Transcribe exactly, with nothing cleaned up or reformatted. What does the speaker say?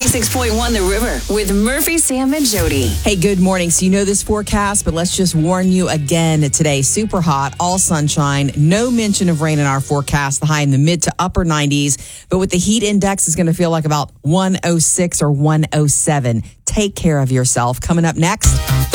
six point one The River with Murphy, Sam, and Jody. Hey, good morning. So you know this forecast, but let's just warn you again today. Super hot, all sunshine, no mention of rain in our forecast. The high in the mid to upper nineties, but with the heat index, it's going to feel like about one oh six or one oh seven. Take care of yourself. Coming up next,